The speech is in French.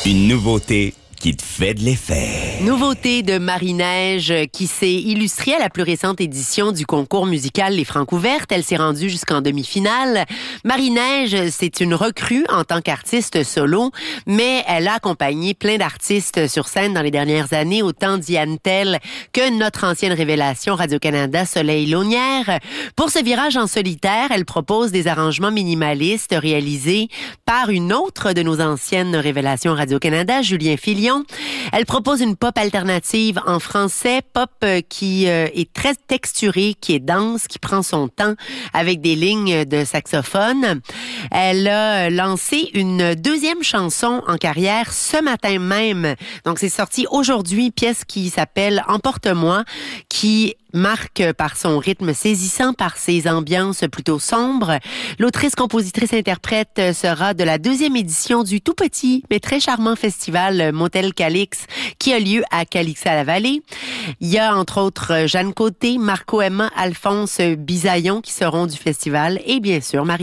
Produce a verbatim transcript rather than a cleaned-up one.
Une nouveauté qui te fait de l'effet. Nouveauté de Marie-Neige qui s'est illustrée à la plus récente édition du concours musical Les Francouvertes. Elle s'est rendue jusqu'en demi-finale. Marie-Neige, c'est une recrue en tant qu'artiste solo, mais elle a accompagné plein d'artistes sur scène dans les dernières années, autant Diane Tell que notre ancienne révélation Radio-Canada Soleil Launière. Pour ce virage en solitaire, elle propose des arrangements minimalistes réalisés par une autre de nos anciennes révélations Radio-Canada, Julien Filion. Elle propose une pop alternative en français, pop qui euh, est très texturée, qui est dense, qui prend son temps avec des lignes de saxophone. Elle a lancé une deuxième chanson en carrière ce matin même. Donc c'est sorti aujourd'hui, pièce qui s'appelle Emporte-moi, qui marque par son rythme saisissant, par ses ambiances plutôt sombres. L'autrice, compositrice, interprète sera de la deuxième édition du tout petit mais très charmant festival Motel Calix qui a lieu à Calix-à-la-Vallée. Il y a entre autres Jeanne Côté, Marco Emma, Alphonse Bisaillon qui seront du festival et bien sûr Marie